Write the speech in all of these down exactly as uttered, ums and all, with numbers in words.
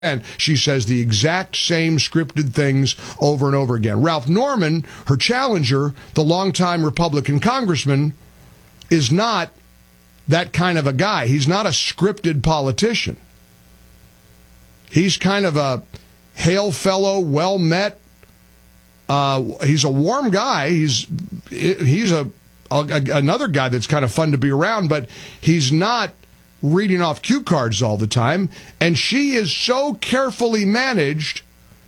And she says the exact same scripted things over and over again. Ralph Norman, her challenger, the longtime Republican congressman, is not that kind of a guy. He's not a scripted politician. He's kind of a hail fellow, well met. Uh, he's a warm guy. He's he's a, a another guy that's kind of fun to be around, but he's not reading off cue cards all the time. And she is so carefully managed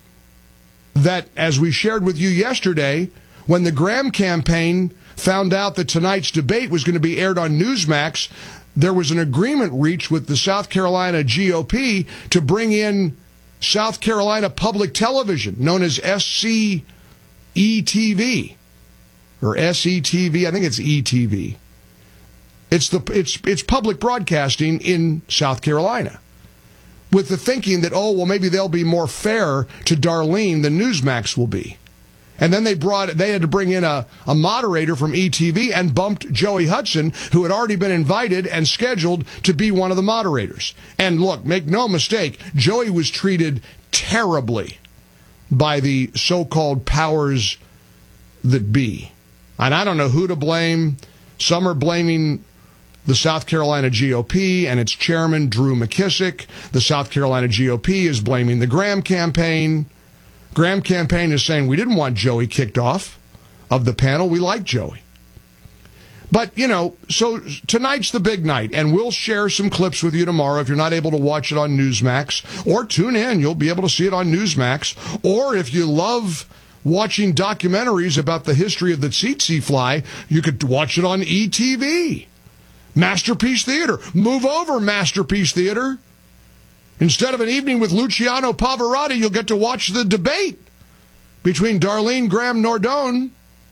that, as we shared with you yesterday, when the Graham campaign found out that tonight's debate was going to be aired on Newsmax, there was an agreement reached with the South Carolina G O P to bring in South Carolina Public Television, known as S C E T V, or S E T V, I think it's E T V. It's the it's it's public broadcasting in South Carolina, with the thinking that, oh, well, maybe they'll be more fair to Darlene than Newsmax will be. And then they brought they had to bring in a, a moderator from E T V and bumped Joey Hudson, who had already been invited and scheduled to be one of the moderators. And look, make no mistake, Joey was treated terribly by the so-called powers that be. And I don't know who to blame. Some are blaming the South Carolina G O P and its chairman, Drew McKissick. The South Carolina G O P is blaming the Graham campaign. Graham campaign is saying we didn't want Joey kicked off of the panel. We like Joey. But, you know, so tonight's the big night, and we'll share some clips with you tomorrow. If you're not able to watch it on Newsmax, or tune in, you'll be able to see it on Newsmax. Or if you love watching documentaries about the history of the tsetse fly, you could watch it on E T V. Masterpiece Theater. Move over, Masterpiece Theater. Instead of an evening with Luciano Pavarotti, you'll get to watch the debate between Darlene Graham Nordone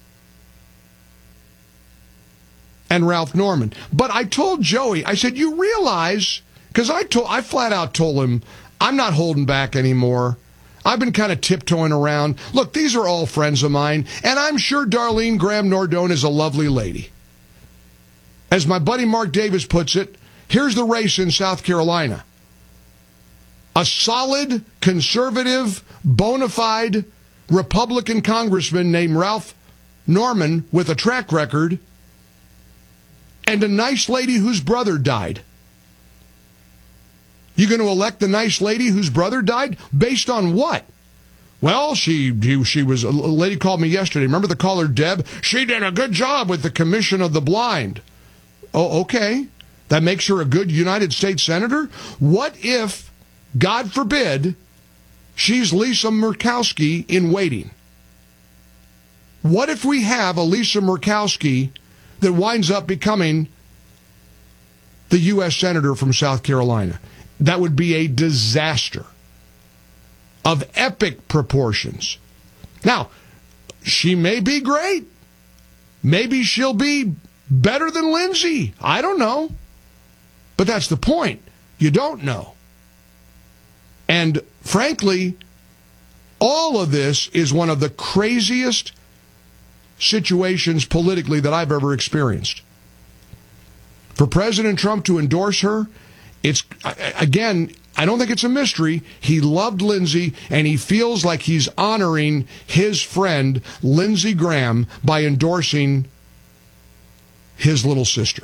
and Ralph Norman. But I told Joey, I said, you realize, because I told, I flat out told him, I'm not holding back anymore. I've been kind of tiptoeing around. Look, these are all friends of mine, and I'm sure Darlene Graham Nordone is a lovely lady. As my buddy Mark Davis puts it, here's the race in South Carolina. A solid, conservative, bona fide Republican congressman named Ralph Norman with a track record, and a nice lady whose brother died. You going to elect the nice lady whose brother died? Based on what? Well, she she was, a lady called me yesterday. Remember the caller, Deb? She did a good job with the Commission of the Blind. Oh, okay. That makes her a good United States senator? What if, God forbid, she's Lisa Murkowski in waiting? What if we have a Lisa Murkowski that winds up becoming the U S senator from South Carolina? That would be a disaster of epic proportions. Now, she may be great. Maybe she'll be better than Lindsey. I don't know. But that's the point. You don't know. And frankly, all of this is one of the craziest situations politically that I've ever experienced. For President Trump to endorse her, it's, again, I don't think it's a mystery. He loved Lindsey, and he feels like he's honoring his friend, Lindsey Graham, by endorsing his little sister.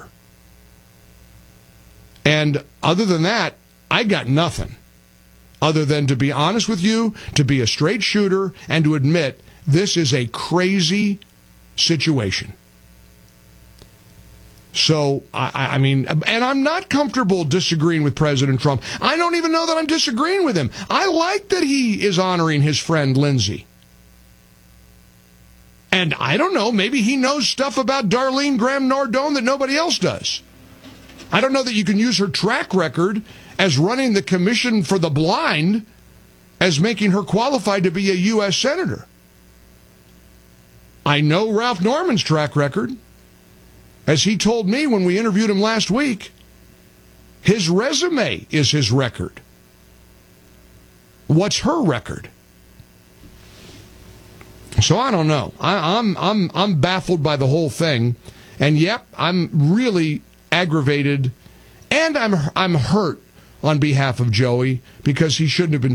And other than that, I got nothing other than to be honest with you, to be a straight shooter, and to admit this is a crazy situation. So, I, I mean, and I'm not comfortable disagreeing with President Trump. I don't even know that I'm disagreeing with him. I like that he is honoring his friend Lindsey. And I don't know, maybe he knows stuff about Darlene Graham Nordone that nobody else does. I don't know that you can use her track record as running the Commission for the Blind as making her qualified to be a U S senator. I know Ralph Norman's track record. As he told me when we interviewed him last week, his resume is his record. What's her record? So I don't know. I, I'm I'm I'm baffled by the whole thing, and yep, I'm really aggravated, and I'm I'm hurt on behalf of Joey because he shouldn't have been